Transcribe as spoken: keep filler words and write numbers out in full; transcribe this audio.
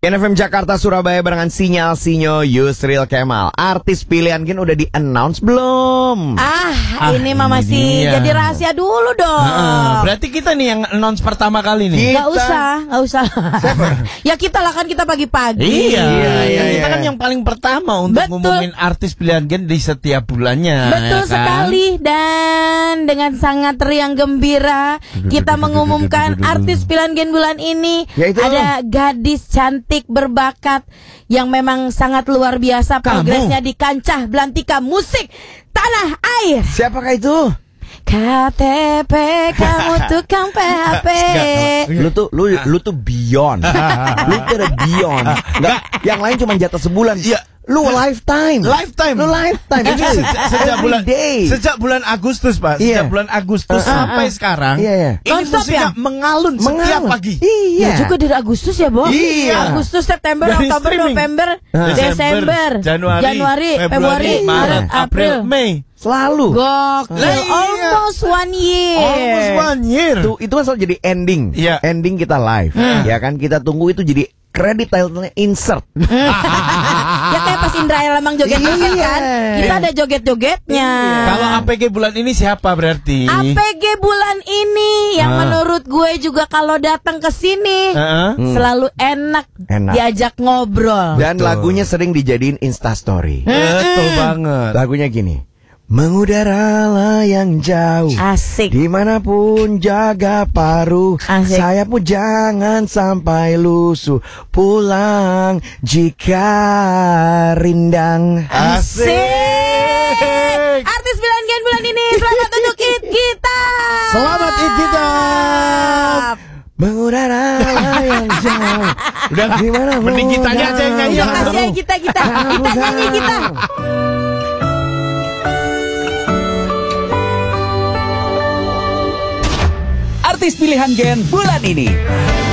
N F M Jakarta Surabaya barengan Sinyal Sinyo Yusril Kemal. Artis pilihan Gen udah di-announce belum? Ah, Ah, ini mah ini masih dia. jadi rahasia dulu dong. Heeh, berarti kita nih yang announce pertama kali nih. Gak usah, gak usah. Ya kita lah kan kita pagi-pagi. Iya, Iya, iya, kita iya. kan yang paling pertama untuk Betul. ngumumin artis pilihan Gen di setiap bulannya. Betul ya kan? sekali. Dan dengan sangat riang gembira kita mengumumkan artis pilihan Gen bulan ini. Yaitu? Ada gadis cantik berbakat yang memang sangat luar biasa Kamu? progresnya di kancah belantika musik tanah air. Siapakah itu? K T P kamu tukang P H P. Lu tuh lu lu tuh beyond. Lu tuh udah beyond. Nggak, yang lain cuma jatah sebulan. Iya. Lu lifetime. Lifetime. Lu lifetime. Ini se- sejak Every bulan day. sejak bulan Agustus, Pak. Iya. Sejak bulan Agustus Uh, uh, sampai uh. sekarang. Iya, iya. Ini Non-stop musiknya ya? mengalun setiap Mengalun. pagi. Iya. Ya juga dari Agustus ya, Bo. Iya. Agustus, September, Dari Oktober, streaming. November, Desember, Desember, Januari, Januari, Februari, Februari, Maret, April, Mei. Selalu. Gokil. Lah, iya. Almost one year. Almost one year. Itu itu kan selalu jadi ending. Iya. Ending kita live. Ya kan kita tunggu itu jadi credit title-nya insert. Ya kayak pas Indra Lamang joget-joget Iya. kan. Kita ada joget-jogetnya. Kalau A P G bulan ini siapa berarti? A P G bulan ini yang Ah. menurut gue juga kalau datang ke sini Heeh. selalu enak, Enak. diajak ngobrol. Dan Betul. lagunya sering dijadiin Instastory. Betul banget. Lagunya gini. Mengudaralah yang jauh, Asik. dimanapun jaga paruh. Asik. Saya pun jangan sampai lusuh. Pulang jika rindang. Asik. Artis pilihan Gen bulan ini selamat untuk It kita. Selamat It kita. Mengudaralah yang jauh. Udah, Dimanapun mending kitanya aja yang nyanyi. Udah kasih ya kita kita. Kita nyanyi kita. Artis pilihan Gen bulan ini.